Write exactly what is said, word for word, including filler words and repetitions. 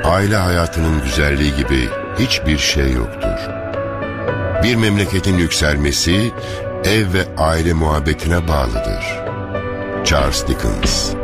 aile hayatının güzelliği gibi hiçbir şey yoktur. Bir memleketin yükselmesi ev ve aile muhabbetine bağlıdır. Charles Dickens.